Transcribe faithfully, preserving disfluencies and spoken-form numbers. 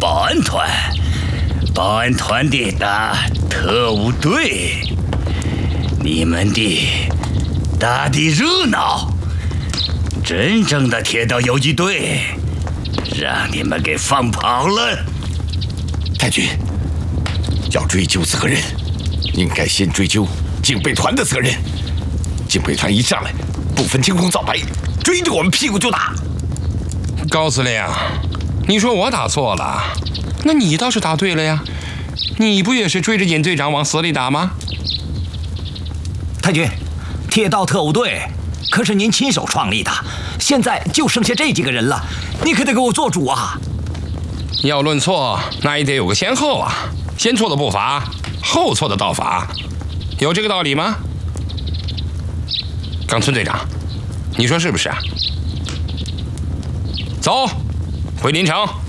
保安团，保安团的打特务队，你们的打的热闹，真正的铁道游击队让你们给放跑了。 太君，要追究责任，应该先追究警备团的责任。警备团一上来，不分青红皂白，追着我们屁股就打。 高司令，你说我打错了，那你倒是打对了呀。你不也是追着尹队长往死里打吗？ 太君，铁道特务队可是您亲手创立的，现在就剩下这几个人了，你可得给我做主啊！ 要论错，那也得有个先后啊，先错的不罚，后错的倒罚，有这个道理吗？冈村队长，你说是不是啊？走，回临城。